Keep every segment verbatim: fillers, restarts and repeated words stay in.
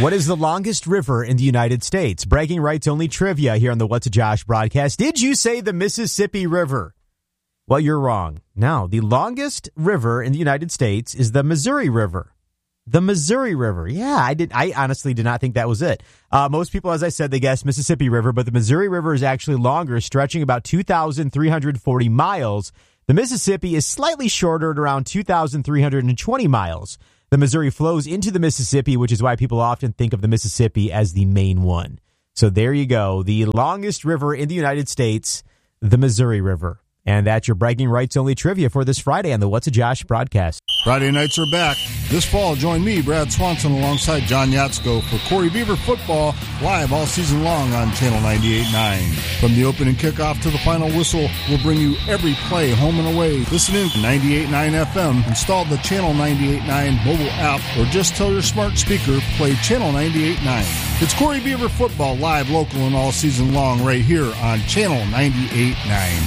What is the longest river in the United States? Bragging rights only trivia here on the What's a Josh broadcast. Did you say the Mississippi River? Well, you're wrong. No, the longest river in the United States is the Missouri River. The Missouri River. Yeah, I did. I honestly did not think that was it. Uh, most people, as I said, they guessed Mississippi River, but the Missouri River is actually longer, stretching about two thousand three hundred forty miles. The Mississippi is slightly shorter at around two thousand three hundred twenty miles. The Missouri flows into the Mississippi, which is why people often think of the Mississippi as the main one. So there you go. The longest river in the United States, the Missouri River. And that's your bragging rights only trivia for this Friday on the What's a Josh broadcast. Friday nights are back. This fall, join me, Brad Swanson, alongside John Yatsko for Corey Beaver football live all season long on Channel ninety-eight point nine. From the opening kickoff to the final whistle, we'll bring you every play home and away. Listen in to ninety-eight point nine F M, install the Channel ninety-eight point nine mobile app, or just tell your smart speaker, play Channel ninety-eight point nine. It's Corey Beaver football live, local, and all season long right here on Channel ninety-eight point nine.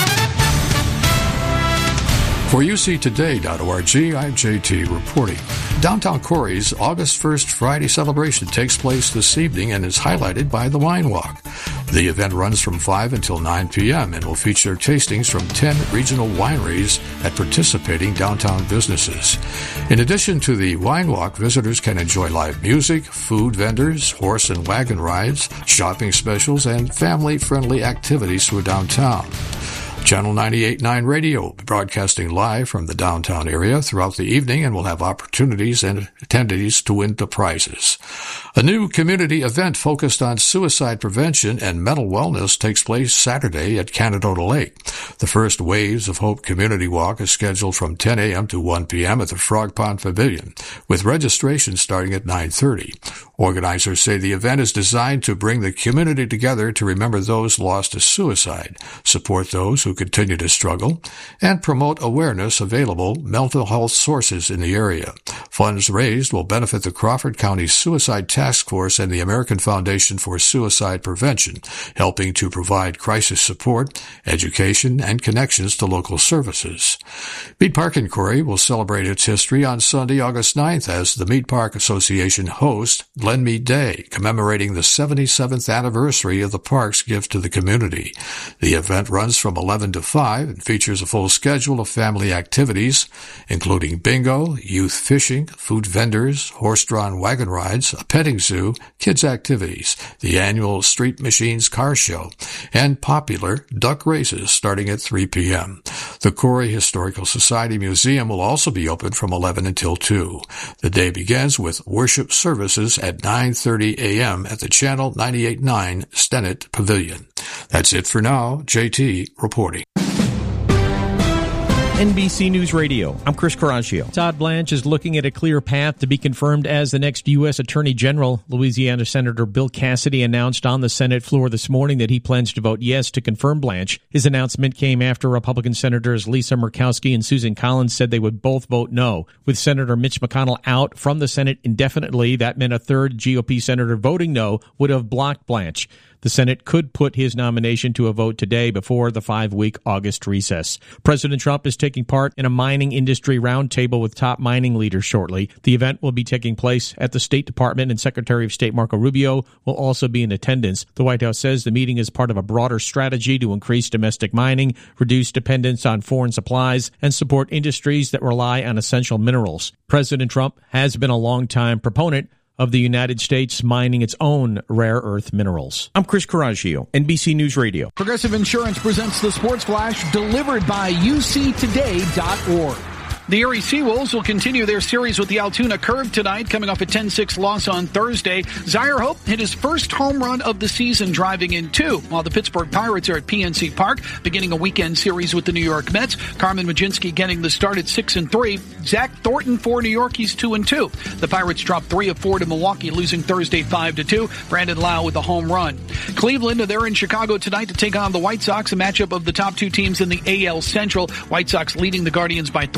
For U C Today dot org, I'm J T reporting. Downtown Corey's August first Friday celebration takes place this evening and is highlighted by the Wine Walk. The event runs from five until nine p.m. and will feature tastings from ten regional wineries at participating downtown businesses. In addition to the Wine Walk, visitors can enjoy live music, food vendors, horse and wagon rides, shopping specials, and family-friendly activities through downtown. Channel ninety-eight point nine Radio will be broadcasting live from the downtown area throughout the evening and will have opportunities and attendees to win the prizes. A new community event focused on suicide prevention and mental wellness takes place Saturday at Canadota Lake. The first Waves of Hope Community Walk is scheduled from ten a.m. to one p.m. at the Frog Pond Pavilion, with registration starting at nine thirty. Organizers say the event is designed to bring the community together to remember those lost to suicide, support those who continue to struggle, and promote awareness of available mental health sources in the area. Funds raised will benefit the Crawford County Suicide Task Force and the American Foundation for Suicide Prevention, helping to provide crisis support, education, and connections to local services. Meat Park in Corey will celebrate its history on Sunday, August ninth, as the Meat Park Association hosts Lend Me Day, commemorating the seventy-seventh anniversary of the park's gift to the community. The event runs from eleven to five and features a full schedule of family activities, including bingo, youth fishing, food vendors, horse-drawn wagon rides, a petting zoo, kids' activities, the annual Street Machines car show, and popular duck races starting at three p.m. The Corey Historical Society Museum will also be open from eleven until two. The day begins with worship services at nine thirty a.m. at the Channel ninety-eight point nine Stennett Pavilion. That's it for now. J T reporting. N B C News Radio, I'm Chris Coraggio. Todd Blanche is looking at a clear path to be confirmed as the next U S Attorney General. Louisiana Senator Bill Cassidy announced on the Senate floor this morning that he plans to vote yes to confirm Blanche. His announcement came after Republican Senators Lisa Murkowski and Susan Collins said they would both vote no. With Senator Mitch McConnell out from the Senate indefinitely, that meant a third G O P senator voting no would have blocked Blanche. The Senate could put his nomination to a vote today before the five-week August recess. President Trump is taking part in a mining industry roundtable with top mining leaders shortly. The event will be taking place at the State Department, and Secretary of State Marco Rubio will also be in attendance. The White House says the meeting is part of a broader strategy to increase domestic mining, reduce dependence on foreign supplies, and support industries that rely on essential minerals. President Trump has been a longtime proponent of the United States mining its own rare earth minerals. I'm Chris Coraggio, N B C News Radio. Progressive Insurance presents the Sports Flash, delivered by U C Today dot org. The Erie Seawolves will continue their series with the Altoona Curve tonight, coming off a ten six loss on Thursday. Zaire Hope hit his first home run of the season, driving in two, while the Pittsburgh Pirates are at P N C Park, beginning a weekend series with the New York Mets. Carmen Majinski getting the start at six and three. Zach Thornton for New York, he's two and two. The Pirates dropped three of four to Milwaukee, losing Thursday five to two. Brandon Lau with a home run. Cleveland, they're in Chicago tonight to take on the White Sox, a matchup of the top two teams in the A L Central. White Sox leading the Guardians by three games.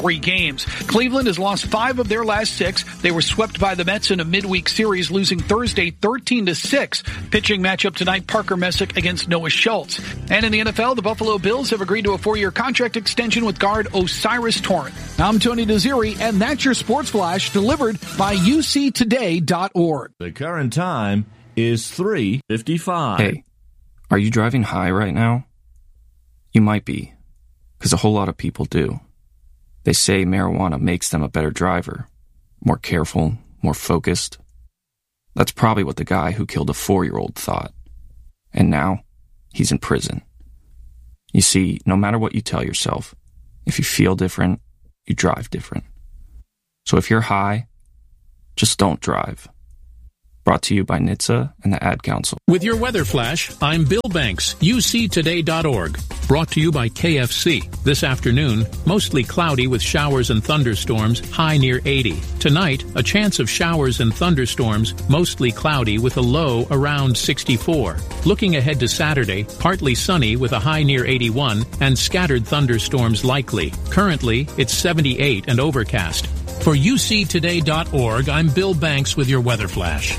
games. Cleveland has lost five of their last six. They were swept by the Mets in a midweek series, losing Thursday thirteen to six. Pitching matchup tonight, Parker Messick against Noah Schultz. And in the N F L, the Buffalo Bills have agreed to a four-year contract extension with guard Osiris Torrent. I'm Tony Desiri, and that's your Sports Flash delivered by U C today dot org. The current time is three fifty-five. Hey, are you driving high right now? You might be, because a whole lot of people do. They say marijuana makes them a better driver, more careful, more focused. That's probably what the guy who killed a four-year-old thought. And now, he's in prison. You see, no matter what you tell yourself, if you feel different, you drive different. So if you're high, just don't drive. Brought to you by N H T S A and the Ad Council. With your weather flash, I'm Bill Banks, U C today dot org. Brought to you by K F C. This afternoon, mostly cloudy with showers and thunderstorms, high near eighty. Tonight, a chance of showers and thunderstorms, mostly cloudy with a low around sixty-four. Looking ahead to Saturday, partly sunny with a high near eighty-one and scattered thunderstorms likely. Currently, it's seventy-eight and overcast. For U C today dot org, I'm Bill Banks with your weather flash.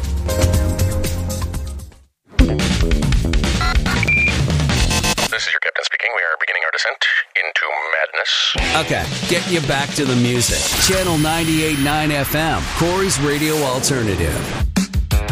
This is your captain speaking. We are beginning our descent into madness. Okay, getting you back to the music. Channel ninety-eight point nine F M, Corey's Radio Alternative.